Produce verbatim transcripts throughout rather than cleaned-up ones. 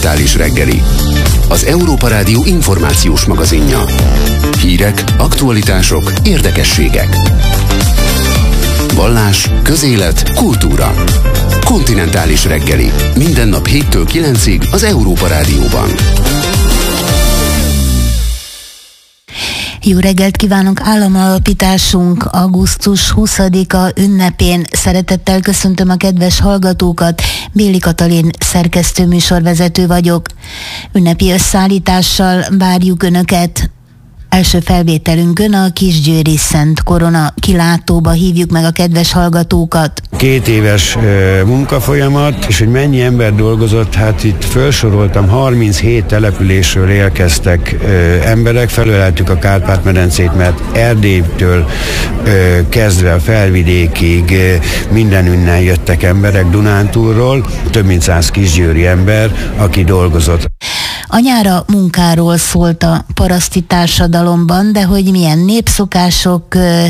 Kontinentális reggeli. Az Európa Rádió információs magazinja. Hírek, aktualitások, érdekességek. Vallás, közélet, kultúra. Kontinentális reggeli. Minden nap héttől kilencig az Európa Rádióban. Jó reggelt kívánunk! Államalapításunk augusztus huszadika ünnepén szeretettel köszöntöm a kedves hallgatókat. Béli Katalin szerkesztő műsorvezető vagyok. Ünnepi összeállítással várjuk Önöket. Első felvételünkön a Kisgyőri Szent Korona kilátóba hívjuk meg a kedves hallgatókat. Két éves e, munkafolyamat, és hogy mennyi ember dolgozott, hát itt felsoroltam, harminchét településről érkeztek e, emberek, felöleltük a Kárpát-medencét, mert Erdélytől e, kezdve a Felvidékig e, mindenünnen jöttek emberek Dunántúlról, több mint száz kisgyőri ember, aki dolgozott. A nyára munkáról szólt a paraszti társadalomban, de hogy milyen népszokások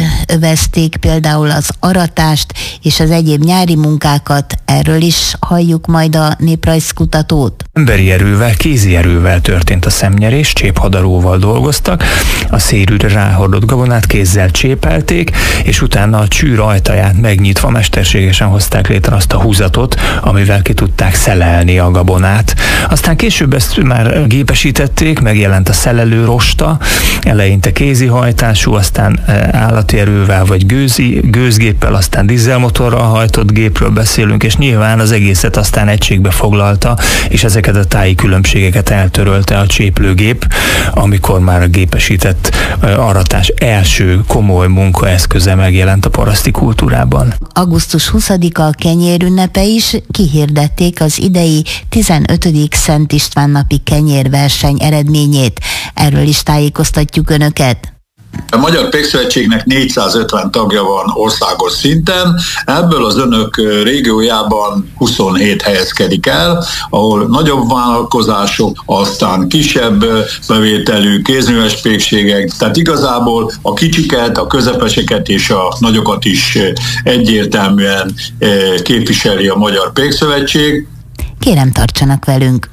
övezték például az aratást és az egyéb nyári munkákat, erről is halljuk majd a néprajzkutatót. Emberi erővel, kézi erővel történt a szemnyerés, cséphadaróval dolgoztak, a szérűre ráhordott gabonát kézzel csépelték, és utána a csűr ajtaját megnyitva mesterségesen hozták létre azt a húzatot, amivel ki tudták szelelni a gabonát. Aztán később ezt már gépesítették, megjelent a szelelő rosta, eleinte kézihajtású, aztán állati erővel vagy gőzi, gőzgéppel, aztán dízelmotorral hajtott gépről beszélünk, és nyilván az egészet aztán egységbe foglalta, és ezeket a táji különbségeket eltörölte a cséplőgép, amikor már a gépesített aratás első komoly munkaeszköze megjelent a paraszti kultúrában. augusztus huszadika a kenyérünnepe is, kihirdették az idei tizenötödik Szent István napi kenyérverseny eredményét. Erről is tájékoztatjuk Önöket. A Magyar Pékszövetségnek négyszázötven tagja van országos szinten, ebből az Önök régiójában huszonhét helyezkedik el, ahol nagyobb vállalkozások, aztán kisebb bevételű kézműves pékségek, tehát igazából a kicsiket, a közepeseket és a nagyokat is egyértelműen képviseli a Magyar Pékszövetség. Kérem, tartsanak velünk!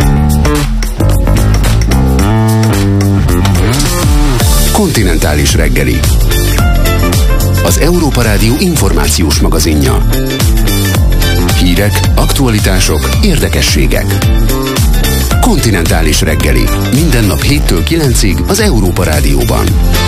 Kontinentális reggeli. Az Európa Rádió információs magazinja. Hírek, aktualitások, érdekességek. Kontinentális reggeli. Minden nap héttől kilencig az Európa Rádióban.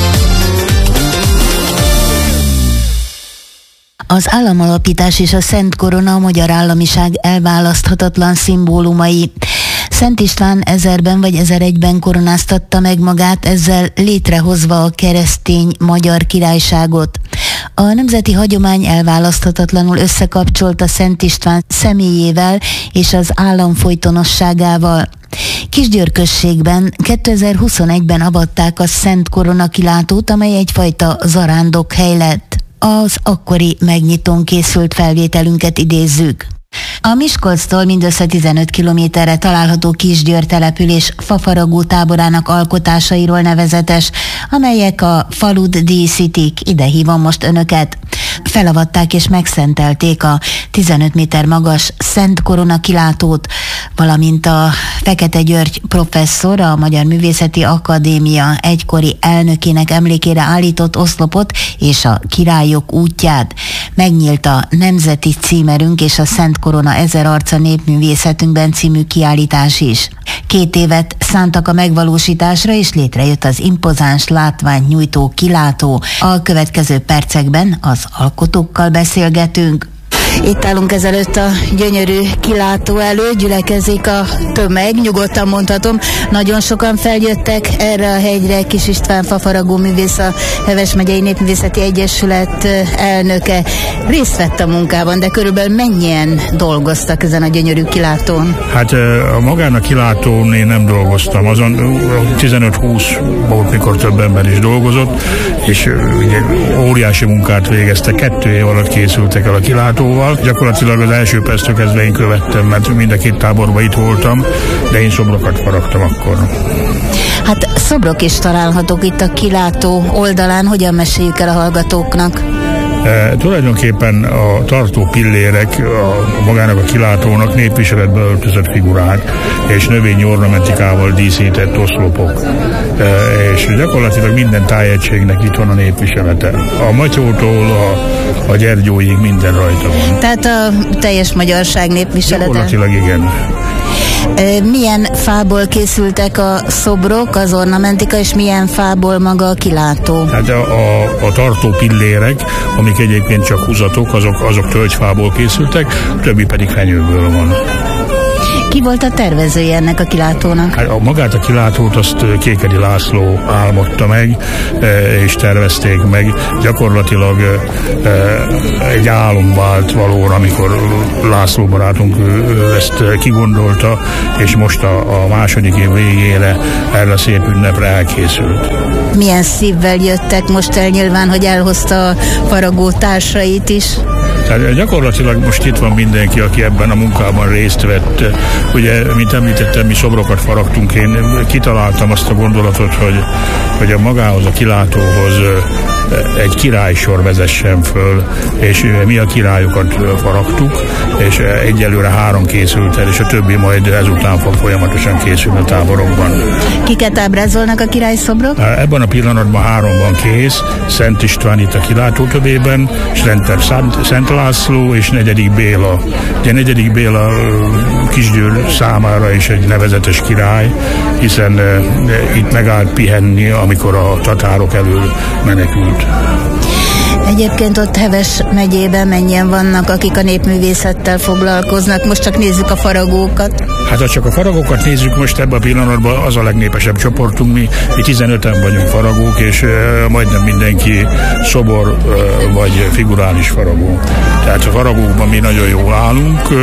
Az államalapítás és a Szent Korona a magyar államiság elválaszthatatlan szimbólumai. Szent István ezerben vagy ezeregyben koronáztatta meg magát, ezzel létrehozva a keresztény magyar királyságot. A nemzeti hagyomány elválaszthatatlanul összekapcsolta Szent István személyével és az állam folytonosságával. Kisgyőr községben kétezer-huszonegyben avatták a Szent Korona kilátót, amely egyfajta zarándokhely lett. Az akkori megnyitón készült felvételünket idézzük. A Miskolctól mindössze tizenöt kilométerre található Kisgyőr település fafaragó táborának alkotásairól nevezetes, amelyek a falut díszítik. Ide hívom most Önöket. Felavatták és megszentelték a tizenöt méter magas Szent Korona kilátót, valamint a Fekete György professzor, a Magyar Művészeti Akadémia egykori elnökének emlékére állított oszlopot és a Királyok útját. Megnyílt a nemzeti címerünk és a Szent Korona ezer arca népművészetünkben című kiállítás is. Két évet szántak a megvalósításra, és létrejött az impozáns látványt nyújtó kilátó. A következő percekben az alkotókkal beszélgetünk. Itt állunk ezelőtt a gyönyörű kilátó előtt, gyülekezik a tömeg, nyugodtan mondhatom. Nagyon sokan feljöttek erre a hegyre, Kis István fafaragó művész, a Heves megyei Népművészeti Egyesület elnöke. Részt vett a munkában, de körülbelül mennyien dolgoztak ezen a gyönyörű kilátón? Hát a magán a kilátón én nem dolgoztam, azon tizenöt-húsz volt, mikor több ember is dolgozott, és ugye óriási munkát végeztek, kettő év alatt készültek el a kilátóval. Gyakorlatilag az első perctől kezdve én követtem, mert mind a két táborban itt voltam, de én szobrokat faragtam akkor. Hát szobrok is találhatók itt a kilátó oldalán, hogyan meséljük el a hallgatóknak? E, tulajdonképpen a tartó pillérek a magának a kilátónak népviseletbe öltözött figurák és növényi ornamentikával díszített oszlopok. E, és gyakorlatilag minden tájegységnek itt van a népviselete. A Matyótól a, a Gyergyóig minden rajta van. Tehát a teljes magyarság népviselete? Gyakorlatilag igen. Milyen fából készültek a szobrok, az ornamentika, és milyen fából maga a kilátó? Hát a, a, a tartó pillérek, amik egyébként csak húzatok, azok, azok tölgyfából készültek, többi pedig fenyőből van. Ki volt a tervezője ennek a kilátónak? Hát a magát a kilátót azt Kékedi László álmodta meg, és tervezték meg. Gyakorlatilag egy álom vált valóra, amikor László barátunk ezt kigondolta, és most a, a második év végére erre a szép ünnepre elkészült. Milyen szívvel jöttek most el, nyilván, hogy elhozta a faragó társait is? Tehát gyakorlatilag most itt van mindenki, aki ebben a munkában részt vett. Ugye, mint említettem, mi szobrokat faragtunk, én kitaláltam azt a gondolatot, hogy, hogy a magához, a kilátóhoz egy királysor vezessen föl, és mi a királyokat faragtuk, és egyelőre három készült el, és a többi majd ezután fog folyamatosan készülni a táborokban. Kiket ábrázolnak a királyszobrok? Ebben a pillanatban három van kész, Szent István itt a kilátótöbében, és rendben Szent László és negyedik Béla. Ugye negyedik Béla Kisgyőr számára is egy nevezetes király, hiszen uh, itt megállt pihenni, amikor a tatárok elől menekült. Egyébként ott Heves megyében mennyien vannak, akik a népművészettel foglalkoznak? Most csak nézzük a faragókat. Hát ha csak a faragókat nézzük most ebben a pillanatban, az a legnépesebb csoportunk, mi, mi tizenöten vagyunk faragók, és uh, majdnem mindenki szobor uh, vagy figurális faragó. Tehát a faragókban mi nagyon jól állunk, uh,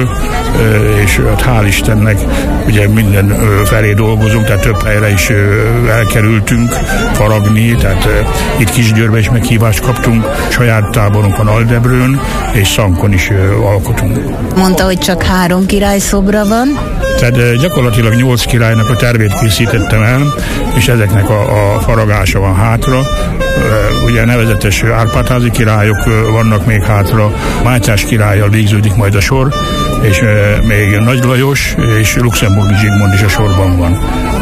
és uh, hál' Istennek ugye minden uh, felé dolgozunk, tehát több helyre is uh, elkerültünk faragni, tehát uh, itt Kisgyőrbe is meghívást kaptunk, saját táborunk van Aldebrőn, és Szankon is uh, alkotunk. Mondta, hogy csak három királyszobra van. Tehát gyakorlatilag nyolc királynak a tervét készítettem el, és ezeknek a, a faragása van hátra. Ugye nevezetes Árpád-házi királyok vannak még hátra, Mátyás királlyal végződik majd a sor, és még Nagy Lajos és Luxemburgi Zsigmond is a sorban van.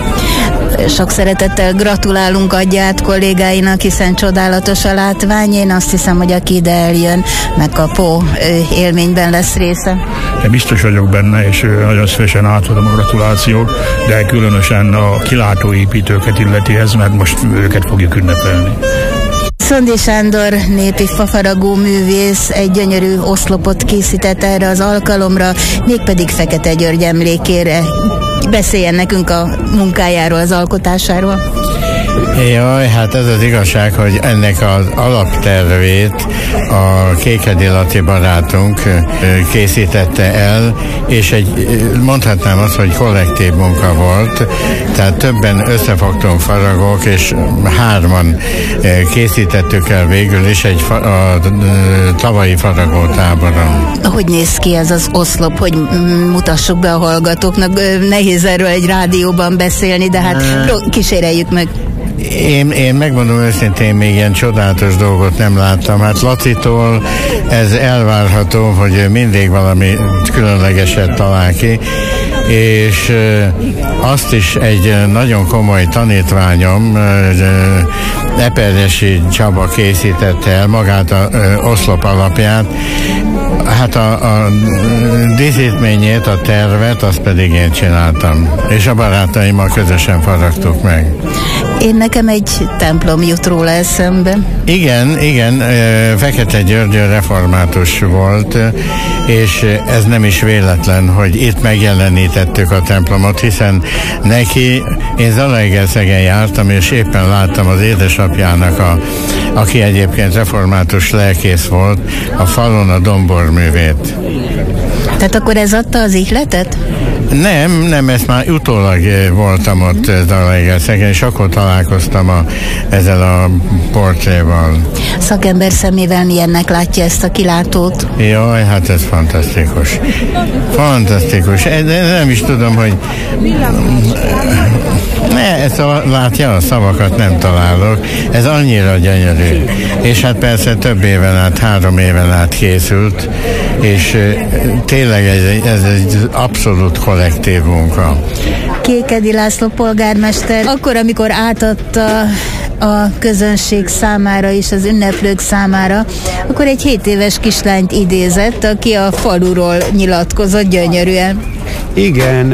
Sok szeretettel gratulálunk adját kollégáinak, hiszen csodálatos a látvány. Én azt hiszem, hogy aki ide eljön, megkapó élményben lesz része. Én biztos vagyok benne, és nagyon szívesen átadom a gratulációt, de különösen a kilátóépítőket illeti ez, mert most őket fogjuk ünnepelni. Szondi Sándor népi fafaragó művész egy gyönyörű oszlopot készített erre az alkalomra, mégpedig Fekete György emlékére. Beszéljen nekünk a munkájáról, az alkotásáról. Jaj, hát ez az igazság, hogy ennek az alaptervét a Kékedi Laci barátunk készítette el, és egy, mondhatnám azt, hogy kollektív munka volt, tehát többen összefogtunk faragók, és hárman készítettük el végül is egy fa, a tavalyi faragótáboron. Hogy néz ki ez az oszlop, hogy mutassuk be a hallgatóknak? Nehéz erről egy rádióban beszélni, de hát kíséreljük meg. Én, én megmondom őszintén, még ilyen csodálatos dolgot nem láttam. Hát Lacitól ez elvárható, hogy mindig valami különlegeset talál ki, és azt is egy nagyon komoly tanítványom, Eperjesi Csaba készítette el magát a oszlop alapját, hát a, a díszítményét, a tervet, azt pedig én csináltam, és a barátaimmal közösen faragtuk meg. Én nekem egy templom jut róla eszembe. Igen, igen, Fekete György református volt, és ez nem is véletlen, hogy itt megjelenítettük a templomot, hiszen neki, én Zalaegerszegen jártam, és éppen láttam az édesapjának, a, aki egyébként református lelkész volt, a falon a domborművét. Tehát akkor ez adta az ihletet? Nem, nem, ezt már utólag voltam ott Zalaegerszegen, és akkor találkoztam a, ezzel a portréval. Szakember szemével milyennek látja ezt a kilátót? Jaj, hát ez fantasztikus. Fantasztikus. De nem is tudom, hogy ne, ezt a, látja, a szavakat nem találok. Ez annyira gyönyörű. És hát persze több éven át, három éven át készült, és tényleg ez, ez egy abszolút kollektív munka. Kékedi László polgármester, akkor, amikor átadta a közönség számára és az ünneplők számára, akkor egy hét éves kislányt idézett, aki a faluról nyilatkozott gyönyörűen. Igen,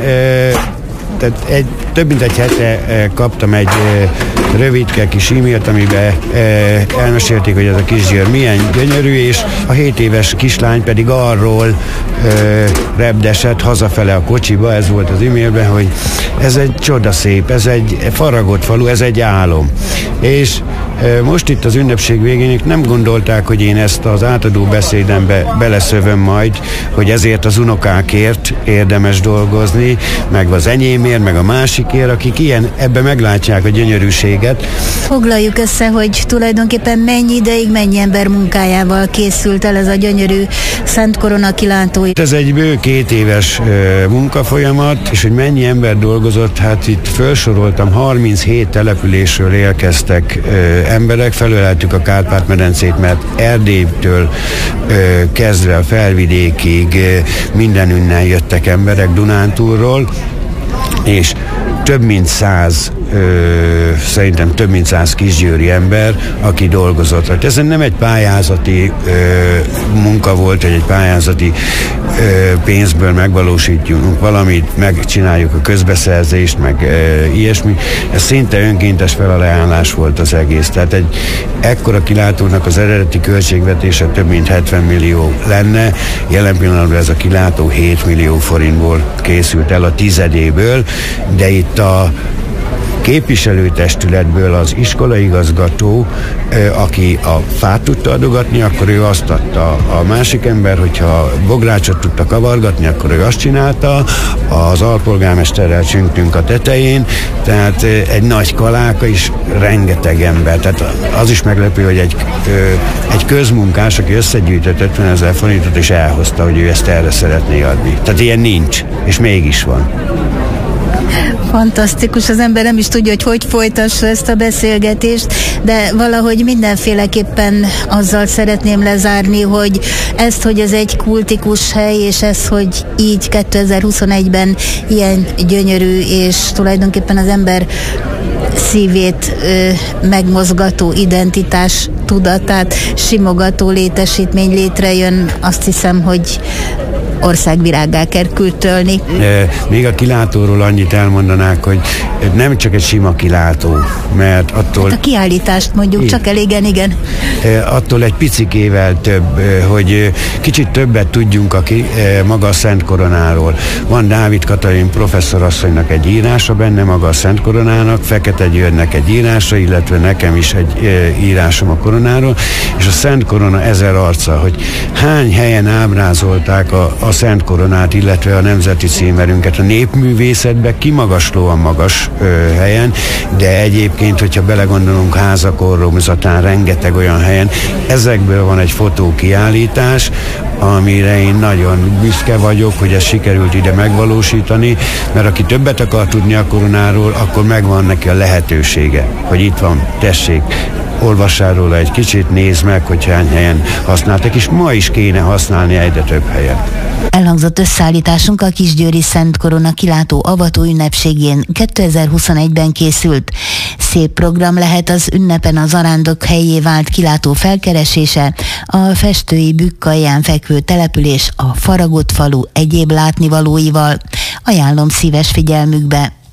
tehát egy, több mint egy hete kaptam egy rövidke kis e-mailt, amiben elmesélték, hogy ez a kisgyőr milyen gyönyörű, és a hét éves kislány pedig arról repdesett hazafele a kocsiba, ez volt az e-mailben, hogy ez egy csodaszép, ez egy faragott falu, ez egy álom. És most itt az ünnepség végén nem gondolták, hogy én ezt az átadó beszédembe beleszövöm majd, hogy ezért az unokákért érdemes dolgozni, meg az enyémért, meg a másikért, akik ilyen, ebbe meglátják a gyönyörűséget. Foglaljuk össze, hogy tulajdonképpen mennyi ideig, mennyi ember munkájával készült el ez a gyönyörű Szent Korona kilátó. Ez egy bő két éves uh, munkafolyamat, és hogy mennyi ember dolgozott, hát itt felsoroltam, harminchét településről érkeztek uh, emberek, felöleltük a Kárpát-medencét, mert Erdélytől uh, kezdve a Felvidékig uh, mindenünnen jöttek emberek Dunántúlról, és több mint száz, ö, szerintem több mint száz kisgyőri ember, aki dolgozott. Hát ez nem egy pályázati ö, munka volt, hogy egy pályázati ö, pénzből megvalósítjunk valamit, megcsináljuk a közbeszerzést, meg ö, ilyesmi. Ez szinte önkéntes felajánlás volt az egész. Tehát egy ekkora kilátónak az eredeti költségvetése több mint hetven millió lenne. Jelen pillanatban ez a kilátó hét millió forintból készült el a tizedéből, de itt a képviselőtestületből az iskolaigazgató, aki a fát tudta adogatni, akkor ő azt adta. A másik ember, hogyha bográcsot tudta kavargatni, akkor ő azt csinálta. Az alpolgármesterrel csüngtünk a tetején, tehát egy nagy kaláka is rengeteg ember. Tehát az is meglepő, hogy egy, egy közmunkás, aki összegyűjtött ötvenezer forintot és elhozta, hogy ő ezt erre szeretné adni. Tehát ilyen nincs, és mégis van. Fantasztikus, az ember nem is tudja, hogy hogy folytassa ezt a beszélgetést, de valahogy mindenféleképpen azzal szeretném lezárni, hogy ezt, hogy ez egy kultikus hely, és ez, hogy így kétezer-huszonegyben ilyen gyönyörű, és tulajdonképpen az ember szívét ö, megmozgató identitás tudatát, simogató létesítmény létrejön, azt hiszem, hogy országvirággá kell kültölni. E, még a kilátóról annyit elmondanák, hogy nem csak egy sima kilátó, mert attól... Hát a kiállítást mondjuk, így, csak elégen, igen. E, attól egy picikével több, hogy kicsit többet tudjunk a ki, e, maga a Szent Koronáról. Van Dávid Katalin professzorasszonynak egy írása benne, maga a Szent Koronának, Fekete Györgynek egy írása, illetve nekem is egy e, írásom a koronáról, és a Szent Korona ezer arca, hogy hány helyen ábrázolták a, a Szent Koronát, illetve a nemzeti címerünket a népművészetbe kimagaslóan magas ö, helyen, de egyébként, hogyha belegondolunk házakormozatán, rengeteg olyan helyen, ezekből van egy fotókiállítás, amire én nagyon büszke vagyok, hogy ezt sikerült ide megvalósítani, mert aki többet akar tudni a koronáról, akkor megvan neki a lehetősége, hogy itt van, tessék, olvassál róla egy kicsit, nézd meg, hogy hány helyen használtak, és ma is kéne használni egyre több helyen. Elhangzott összeállításunk a Kisgyőri Szent Korona kilátó avató ünnepségén kétezer-huszonegyben készült. Szép program lehet az ünnepen az arándok helyé vált kilátó felkeresése, a festői Bükk-alján fekvő település a faragott falu egyéb látnivalóival. Ajánlom szíves figyelmükbe.